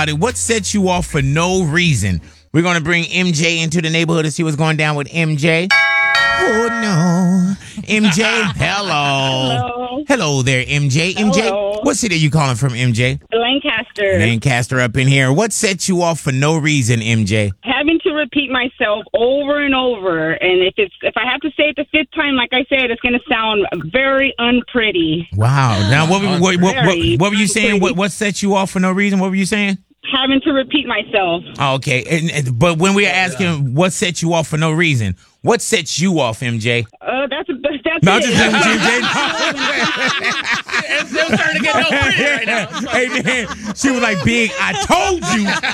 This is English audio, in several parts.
What sets you off for no reason? We're going to bring MJ into the neighborhood to see what's going down with MJ. Oh, no. MJ, hello. Hello. Hello there, MJ. MJ, Hello. what city are you calling from, MJ? Lancaster. Lancaster up in here. What sets you off for no reason, MJ? Having to repeat myself over and over, and if I have to say it the fifth time, like I said, it's going to sound very unpretty. Wow. Now, what were you saying? Very What sets you off for no reason? What were you saying? Having to repeat myself. Oh, okay. But when we're asking what sets you off for no reason, what sets you off, MJ? That's No, it. just MJ. It's still starting to get no pretty right now. Hey, man, she was like, Big, I told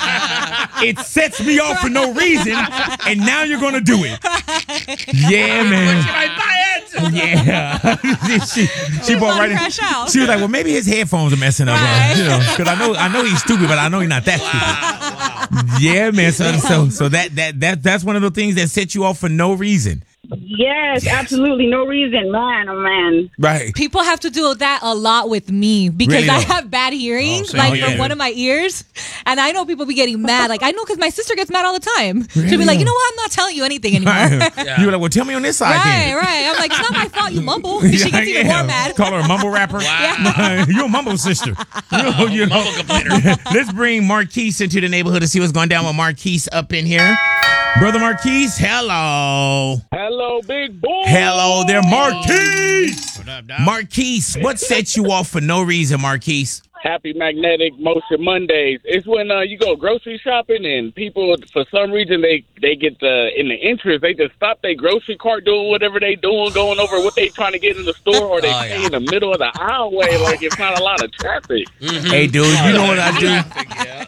you it sets me off for no reason, and now you're going to do it. Yeah, man. Should I buy it? Yeah. she bought right in. crash out. She was like, well, maybe his headphones are messing up. Right. Because I know he's stupid, but I know he's not that stupid. Yeah, man. So that's one of the things that set you off for no reason. Yes, absolutely. No reason. Man, oh, man. Right. People have to do that a lot with me because Really? I have bad hearing, from one of my ears. And I know people be getting mad. Like, I know because my sister gets mad all the time. She'll be like, you know what? I'm not telling you anything anymore. You were like, well, tell me on this side then. Right. I'm like, it's not my fault you mumble. She gets even more mad. Call her a mumble rapper. Wow. You're a mumble sister. Mumble complainer. Let's bring Marquise into the neighborhood to see what's going down with Marquise up in here. Brother Marquise, hello. Hello, big boy. Hello there, Marquise. What up, dog? Marquise, what sets you off for no reason, Marquise? Happy Magnetic Motion Mondays. It's when you go grocery shopping and people, for some reason, they get in the interest, they just stop their grocery cart doing whatever they doing, going over what they trying to get in the store, or they stay in the middle of the aisleway like it's not a lot of traffic. Hey, dude, you know what I do? Yeah.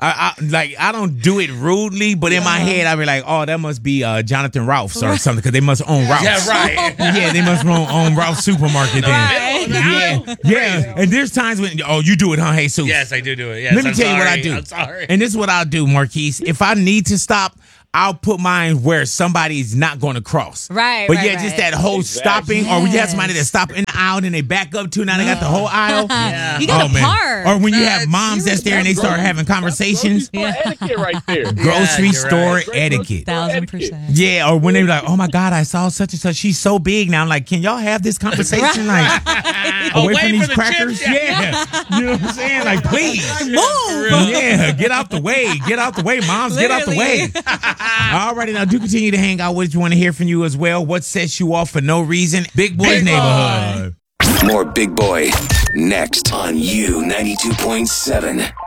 I don't do it rudely, but in my head, I be like, oh, that must be Jonathan Ralph's or something, because they must own Ralph's. Yeah, right. Yeah, they must own Ralph's supermarket then. Yeah. And there's times when, you do it, huh, Jesus? Yes, I do it. Yes, Let me tell you what I do. I'm sorry. And this is what I'll do, Marquise. If I need to stop, I'll put mine where somebody's not going to cross. Right. But right, just right. that whole stopping, or when you have somebody that stop in the aisle and they back up too, now they got the whole aisle. You got to man. park. Or when you have moms that's there and they start having conversations. Etiquette right there. Grocery you're store right. etiquette. 1,000%. Yeah, or when they're like, oh my God, I saw such and such. She's so big now. I'm like, can y'all have this conversation? Like, away from these the crackers? chips, Yeah. You know what I'm saying? Like, please. Move. Yeah, get out the way. Get out the way, moms. Get out the way. All righty, now do continue to hang out with you. Want to hear from you as well. What sets you off for no reason? Big Boy's Neighborhood. More Big Boy next on U92.7.